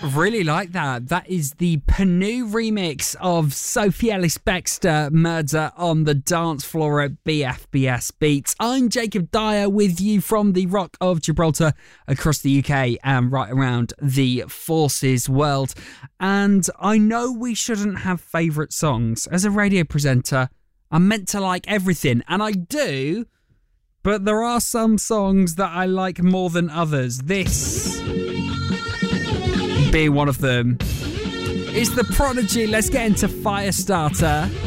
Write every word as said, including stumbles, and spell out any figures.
Really like that. That is the Panu remix of Sophie Ellis-Bextor, Murder on the Dance Floor at B F B S Beats. I'm Jacob Dyer with you from the Rock of Gibraltar across the U K and right around the Forces world. And I know we shouldn't have favourite songs. As a radio presenter, I'm meant to like everything, and I do, but there are some songs that I like more than others. This being one of them. It's The Prodigy. Let's get into Firestarter.